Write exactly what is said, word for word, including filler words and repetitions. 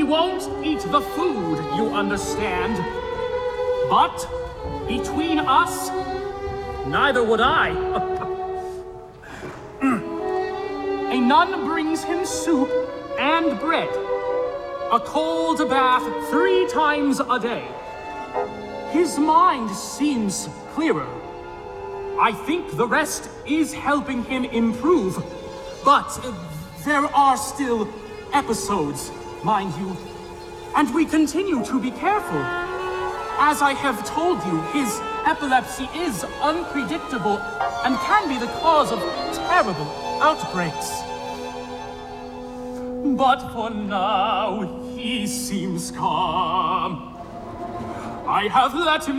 won't eat the food, you understand. But between us, neither would I. A nun brings him soup and bread, a cold bath three times a day. His mind seems clearer. I think the rest is helping him improve, but there are still episodes, mind you, and we continue to be careful. As I have told you, his epilepsy is unpredictable and can be the cause of terrible outbreaks. But for now, he seems calm. I have let him